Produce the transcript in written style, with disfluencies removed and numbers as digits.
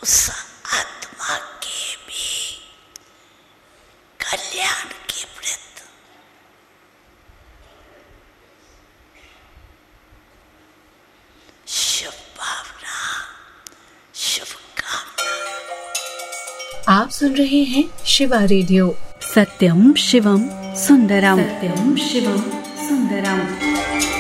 उस आत्मा के भी कल्याण के व्रत शुभ भावना, शुभकामना। आप सुन रहे हैं शिवा रेडियो। सत्यम शिवम सुंदरम। सत्यम शिवम सुंदरम।